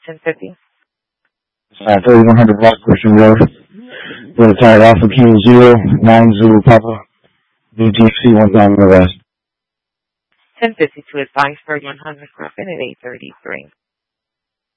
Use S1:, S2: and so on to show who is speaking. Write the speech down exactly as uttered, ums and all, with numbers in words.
S1: ten fifty.
S2: Uh, thirty-one hundred Block Christian Road. We're retired Alpha Kilo Zero, nine Zulu Papa, V G C one thousand West.
S1: ten fifty to advise thirty-one hundred Griffin at eight thirty-three.